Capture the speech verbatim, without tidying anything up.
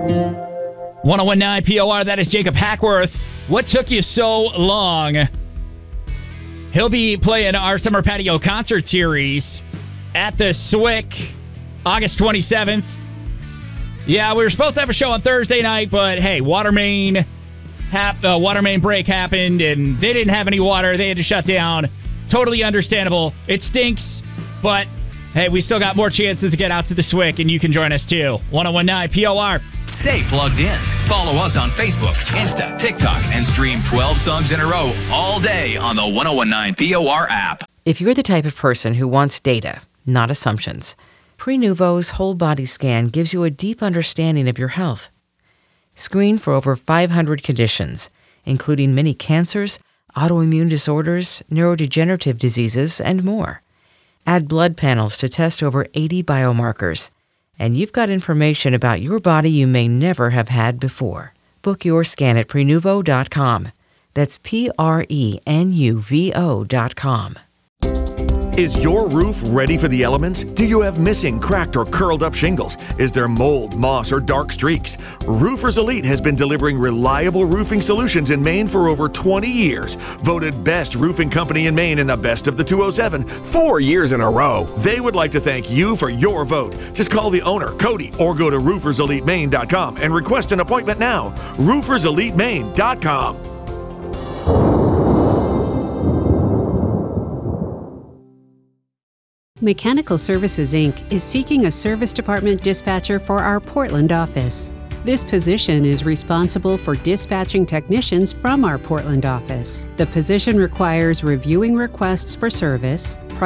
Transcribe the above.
one oh one point nine P O R, that is Jacob Hackworth. What took you so long? He'll be playing our Summer Patio concert series at the S W I C August twenty-seventh. Yeah, we were supposed to have a show on Thursday night, but hey, water main, hap- uh, water main break happened, and they didn't have any water. They had to shut down. Totally understandable. It stinks, but hey, we still got more chances to get out to the S W I C, and you can join us too. one oh one point nine P O R. Stay plugged in. Follow us on Facebook, Insta, TikTok, and stream twelve songs in a row all day on the one oh one point nine P O R app. If you're the type of person who wants data, not assumptions, Prenuvo's whole body scan gives you a deep understanding of your health. Screen for over five hundred conditions, including many cancers, autoimmune disorders, neurodegenerative diseases, and more. Add blood panels to test over eighty biomarkers. And you've got information about your body you may never have had before. Book your scan at Prenuvo dot com. That's P R E N U V O dot com. Is your roof ready for the elements? Do you have missing, cracked, or curled up shingles? Is there mold, moss, or dark streaks? Roofers Elite has been delivering reliable roofing solutions in Maine for over twenty years. Voted best roofing company in Maine in the best of the two oh seven, four years in a row. They would like to thank you for your vote. Just call the owner, Cody, or go to roofers elite maine dot com and request an appointment now. roofers elite maine dot com. Mechanical Services, Incorporated is seeking a service department dispatcher for our Portland office. This position is responsible for dispatching technicians from our Portland office. The position requires reviewing requests for service,